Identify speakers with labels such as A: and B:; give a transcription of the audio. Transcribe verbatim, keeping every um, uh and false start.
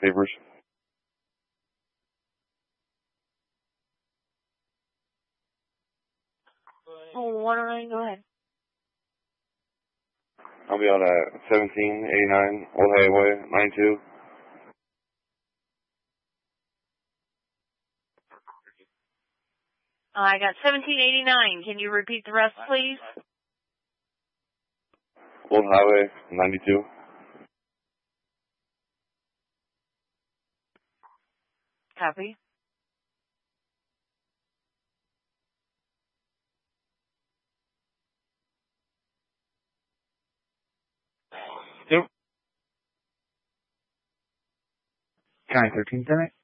A: papers.
B: Oh, one oh nine, go ahead.
A: I'll be out at seventeen eighty-nine Old Highway, nine two.
B: I got seventeen eighty-nine. Can you repeat the rest, please?
A: Old Highway, ninety-two.
B: Copy.
C: Yep. County thirteen Senate.